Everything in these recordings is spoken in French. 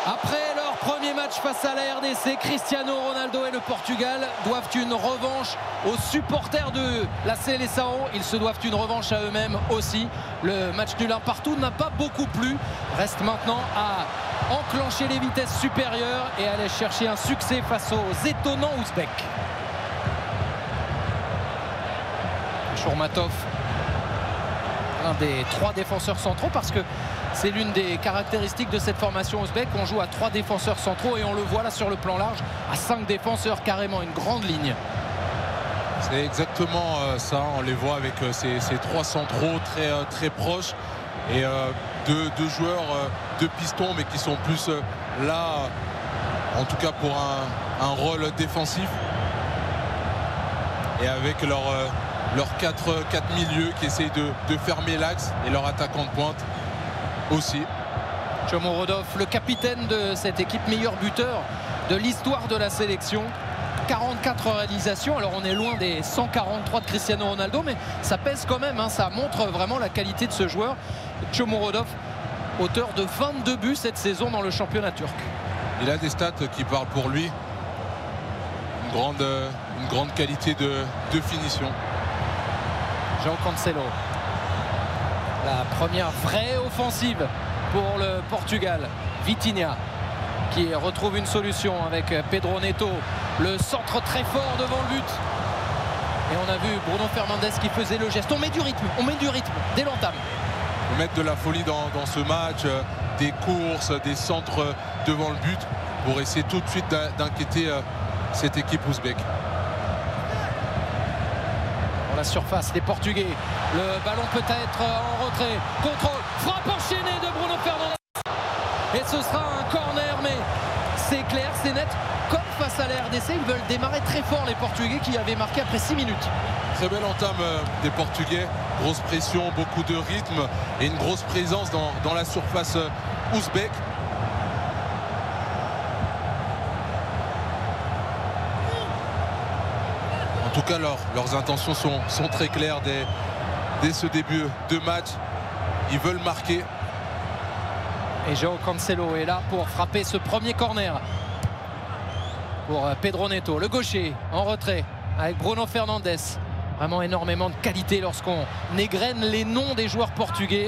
Après leur premier match face à la RDC, Cristiano Ronaldo et le Portugal doivent une revanche aux supporters de la Seleção. Ils se doivent une revanche à eux-mêmes aussi. Le match nul 1 partout n'a pas beaucoup plu. Reste maintenant à enclencher les vitesses supérieures et aller chercher un succès face aux étonnants Ouzbeks. Shourmatov, un des 3 défenseurs centraux, parce que c'est l'une des caractéristiques de cette formation ouzbek. On joue à 3 défenseurs centraux et on le voit là sur le plan large à 5 défenseurs, carrément une grande ligne. C'est exactement ça, on les voit avec ces 3 centraux très proches et deux joueurs de piston, mais qui sont plus là en tout cas pour un rôle défensif, et avec leurs 4 milieux qui essayent de fermer l'axe, et leur attaquant de pointe aussi. Shomurodov, le capitaine de cette équipe, meilleur buteur de l'histoire de la sélection. 44 réalisations, alors on est loin des 143 de Cristiano Ronaldo, mais ça pèse quand même, hein, ça montre vraiment la qualité de ce joueur. Shomurodov, auteur de 22 buts cette saison dans le championnat turc. Il a des stats qui parlent pour lui. Une grande qualité de finition. João Cancelo, la première vraie offensive pour le Portugal. Vitinha qui retrouve une solution avec Pedro Neto, le centre très fort devant le but, et on a vu Bruno Fernandes qui faisait le geste. On met du rythme dès l'entame. On met de la folie dans ce match, des courses, des centres devant le but, pour essayer tout de suite d'inquiéter cette équipe ouzbek. Dans la surface, les Portugais, le ballon peut-être en retrait, contrôle, frappe enchaînée de Bruno Fernandes, et ce sera un corner, mais c'est clair, c'est net. Comme face à la RDC, ils veulent démarrer très fort, les Portugais, qui avaient marqué après 6 minutes. Très belle entame des Portugais, grosse pression, beaucoup de rythme et une grosse présence dans la surface ouzbek. En tout cas, leurs intentions sont très claires dès ce début de match. Ils veulent marquer. Et João Cancelo est là pour frapper ce premier corner pour Pedro Neto, le gaucher en retrait avec Bruno Fernandes. Vraiment énormément de qualité lorsqu'on égrène les noms des joueurs portugais.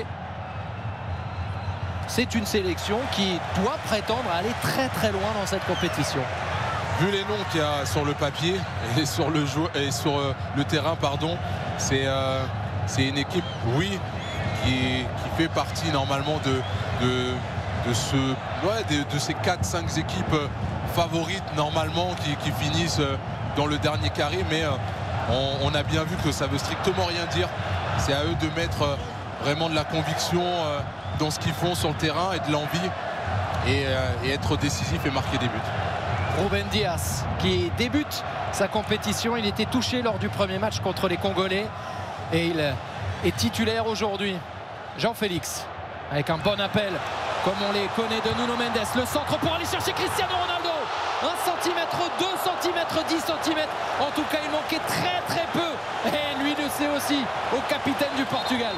C'est une sélection qui doit prétendre à aller très très loin dans cette compétition. Vu les noms qu'il y a sur le papier et sur le terrain, pardon, c'est une équipe, oui, qui fait partie normalement de ces 4-5 équipes favorites normalement qui finissent dans le dernier carré, mais on a bien vu que ça veut strictement rien dire. C'est à eux de mettre vraiment de la conviction dans ce qu'ils font sur le terrain et de l'envie, et être décisif et marquer des buts. Ruben Dias qui débute sa compétition. Il était touché lors du premier match contre les Congolais et il est titulaire aujourd'hui. Jean-Félix avec un bon appel comme on les connaît de Nuno Mendes. Le centre pour aller chercher Cristiano Ronaldo. 1 cm, 2 cm, 10 cm. En tout cas, il manquait très peu. Et lui le sait aussi, au capitaine du Portugal.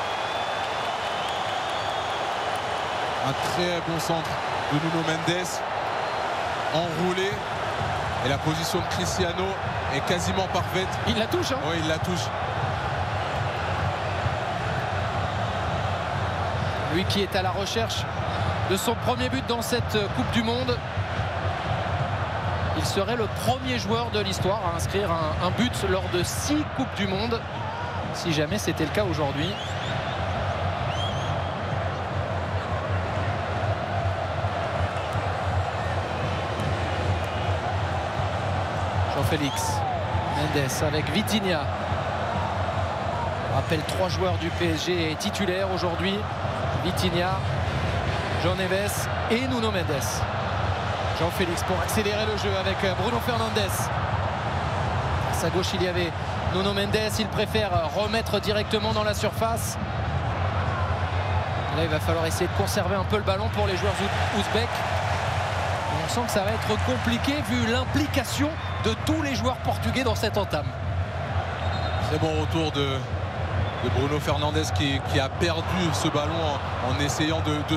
Un très bon centre de Nuno Mendes. Enroulé. Et la position de Cristiano est quasiment parfaite. Il la touche, hein? Oui, il la touche. Lui qui est à la recherche de son premier but dans cette Coupe du Monde. Il serait le premier joueur de l'histoire à inscrire un but lors de 6 Coupes du Monde, si jamais c'était le cas aujourd'hui. Jean-Félix Mendes avec Vitinha. On rappelle 3 joueurs du PSG titulaires aujourd'hui. Vitinha, João Neves et Nuno Mendes. Jean-Félix pour accélérer le jeu avec Bruno Fernandes. À sa gauche, il y avait Nuno Mendes. Il préfère remettre directement dans la surface. Là, il va falloir essayer de conserver un peu le ballon pour les joueurs ouzbeks. On sent que ça va être compliqué vu l'implication de tous les joueurs portugais dans cette entame. Très bon retour de Bruno Fernandes qui a perdu ce ballon en essayant de